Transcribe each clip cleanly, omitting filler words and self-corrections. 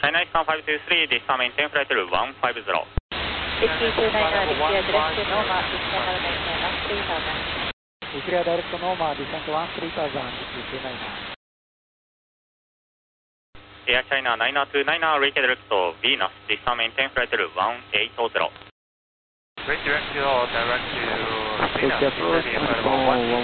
China Eastern 523, this time maintain flight level 150. Whiskey 299, declare direct Norma, descend 13,000. Declare direct Norma, descend 13,000, whiskey 299. Air China 9929, reach direct Venus, this time maintain flight level 180. Reach direct to Venus, descending flight level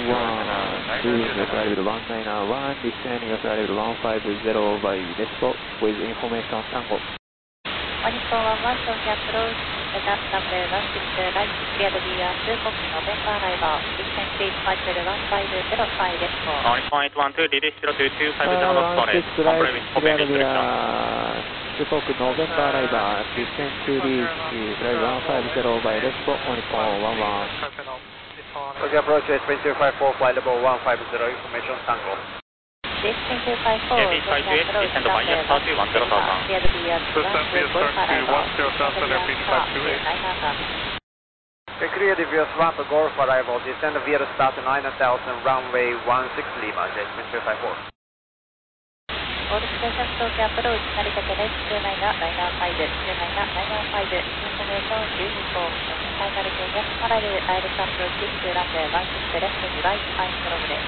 191, descending flight level 150 by Despo with information Tango. Nippon 11, Tokyo approach, runway 16 right, cleared via copy November arrival, descend please flight level 1505 Despo. Nippon 812, release 0250 knots solid, comply with open restriction. Spoke November arrival, descend to reach flight 150 by Despo, Nippon 11. Tokyo approach, S2254, flight level 150, information Tango. Descend 254, Tokyo approach, descend via 31,000. cleared via System via arrival, 10,000, FP 528. 9,000. Cleared via Swamp Golf arrival, descend via start 9,000, runway 16 Lima, S2254. All stations Tokyo approach, Narita Next 29, liner 5, 29, liner 5, information uniform, final change, parallel ILS approach to runway 16 left to right, fine progress.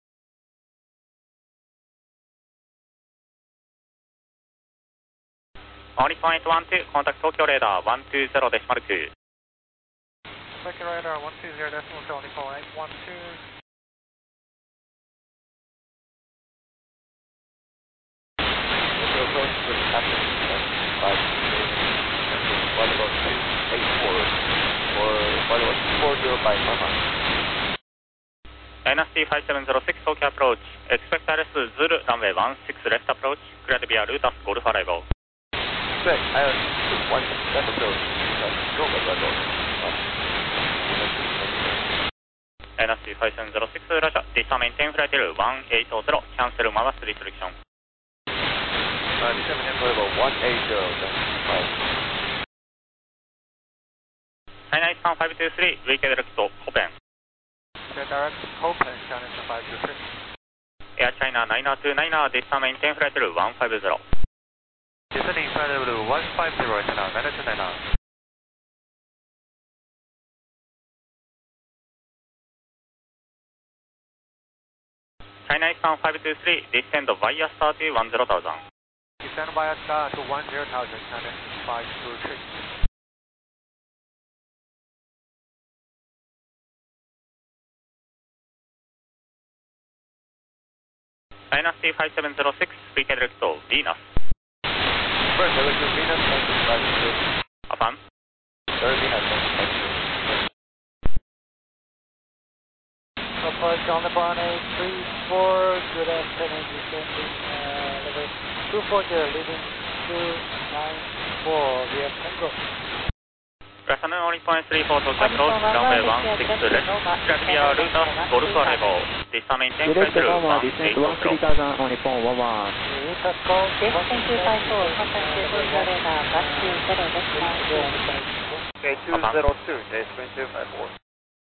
Nippon 812, contact Tokyo radar 120.2. Tokyo radar 120.2, Nippon 812. Dynasty 5706, Tokyo approach. Expect ILS Zulu, runway 16 left approach, cleared via Lutas Golf arrival. Expect ILS 16 left approach, Golf arrival. Dynasty 5706, Roger. This time maintain flight level 180, cancel Mamas restriction. Descend flight level 180, China Eastern 523, weak direct Copen. direct Copen, China 523. Air China 9929, this time maintain flight level 150. Descending flight level 150, China 9929. China Eastern 523, descend via 31,000. Descend via star to 10,000, China 523. Dynasty 5706, weak direct Venus. First, direct to Venus, 523. Affirm. Third Venus, 523. Approach on the Nippon 834, good afternoon, descending level 240, leading 294 via Tango. Good afternoon, Nippon 34, Tokyo approach, runway 16 left, cleared via Lutas Golf arrival. This time maintain flight Direct level Norma, descend 180. 13,000 on Nippon 11. Descend 254, contact Tokyo radar, 120, decimal 2. Okay, 202, J2254.